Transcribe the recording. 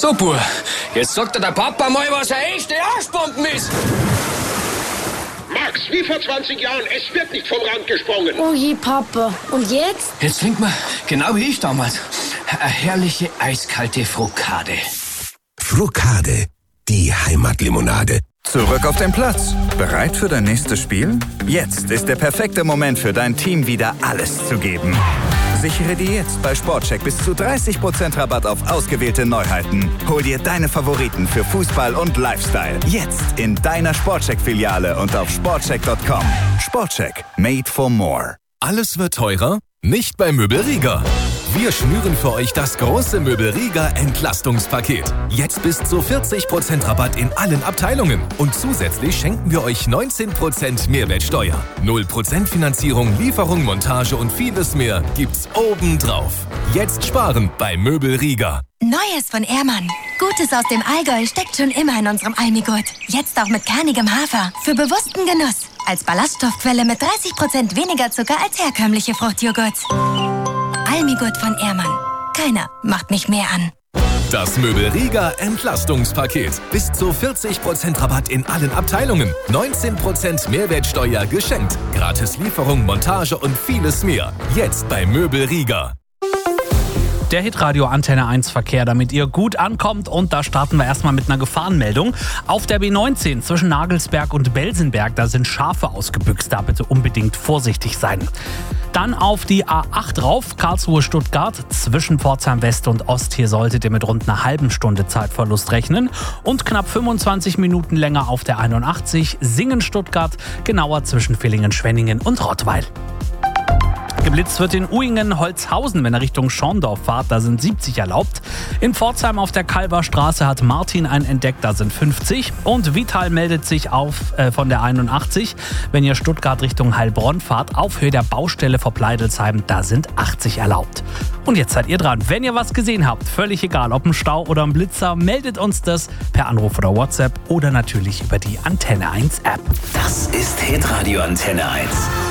So, Bub, jetzt sagt dir der Papa mal, was eine echte Arschbomben ist. Max, wie vor 20 Jahren, es wird nicht vom Rand gesprungen. Oh je, Papa. Und jetzt? Jetzt trinkt man, genau wie ich damals, eine herrliche eiskalte Frokade. Frokade, die Heimatlimonade. Zurück auf den Platz. Bereit für dein nächstes Spiel? Jetzt ist der perfekte Moment für dein Team, wieder alles zu geben. Sichere dir jetzt bei Sportcheck bis zu 30% Rabatt auf ausgewählte Neuheiten. Hol dir deine Favoriten für Fußball und Lifestyle. Jetzt in deiner Sportcheck-Filiale und auf sportcheck.com. Sportcheck. Made for more. Alles wird teurer? Nicht bei Möbel Rieger. Wir schnüren für euch das große Möbel Rieger Entlastungspaket. Jetzt bis zu 40% Rabatt in allen Abteilungen. Und zusätzlich schenken wir euch 19% Mehrwertsteuer. 0% Finanzierung, Lieferung, Montage und vieles mehr gibt's obendrauf. Jetzt sparen bei Möbel Rieger. Neues von Ehrmann. Gutes aus dem Allgäu steckt schon immer in unserem Almigurt. Jetzt auch mit kernigem Hafer. Für bewussten Genuss. Als Ballaststoffquelle mit 30% weniger Zucker als herkömmliche Fruchtjoghurts. Almigurt von Ehrmann. Keiner macht mich mehr an. Das Möbel Rieger Entlastungspaket. Bis zu 40% Rabatt in allen Abteilungen. 19% Mehrwertsteuer geschenkt. Gratis Lieferung, Montage und vieles mehr. Jetzt bei Möbel Rieger. Der Hitradio Antenne 1 Verkehr, damit ihr gut ankommt. Und da starten wir erstmal mit einer Gefahrenmeldung. Auf der B19 zwischen Nagelsberg und Belsenberg, da sind Schafe ausgebüxt. Da bitte unbedingt vorsichtig sein. Dann auf die A8 rauf, Karlsruhe-Stuttgart, zwischen Pforzheim West und Ost. Hier solltet ihr mit rund einer halben Stunde Zeitverlust rechnen. Und knapp 25 Minuten länger auf der 81, Singen-Stuttgart, genauer zwischen Villingen-Schwenningen und Rottweil. Geblitzt wird in Uingen-Holzhausen, wenn er Richtung Schorndorf fahrt, da sind 70 erlaubt. In Pforzheim auf der Kalverstraße hat Martin einen entdeckt, da sind 50. Und Vital meldet sich von der 81, wenn ihr Stuttgart Richtung Heilbronn fahrt, auf Höhe der Baustelle vor Pleidelsheim, da sind 80 erlaubt. Und jetzt seid ihr dran. Wenn ihr was gesehen habt, völlig egal, ob ein Stau oder ein Blitzer, meldet uns das per Anruf oder WhatsApp oder natürlich über die Antenne 1 App. Das ist Hitradio Antenne 1.